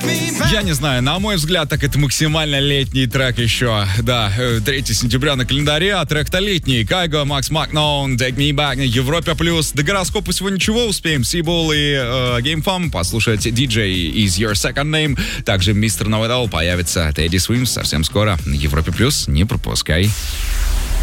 Я не знаю, на мой взгляд, так это максимально летний трек еще. Да, 3 сентября на календаре, а трек-то летний. Кайго, Макс Макноун, Take Me Back на Европе+. До гороскопа сегодня ничего, успеем Сибул и GameFam послушать DJ Is Your Second Name. Также Mr. Know It All появится Teddy Swims совсем скоро на Европе+. Не пропускай.